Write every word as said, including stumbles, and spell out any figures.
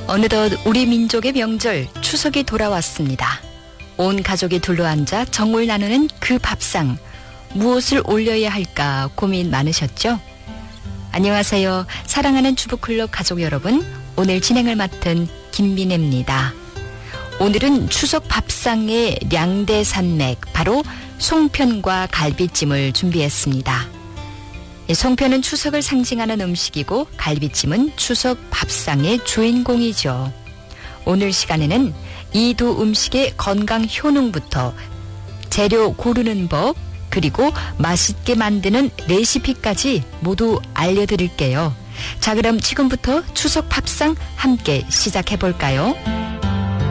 어느덧 우리 민족의 명절 추석이 돌아왔습니다. 온 가족이 둘러앉아 정을 나누는 그 밥상, 무엇을 올려야 할까 고민 많으셨죠? 안녕하세요. 사랑하는 주부클럽 가족 여러분, 오늘 진행을 맡은 김민혜입니다. 오늘은 추석 밥상의 량대산맥, 바로 송편과 갈비찜을 준비했습니다. 송편은 추석을 상징하는 음식이고 갈비찜은 추석 밥상의 주인공이죠. 오늘 시간에는 이 두 음식의 건강 효능부터 재료 고르는 법, 그리고 맛있게 만드는 레시피까지 모두 알려드릴게요. 자, 그럼 지금부터 추석 밥상 함께 시작해볼까요?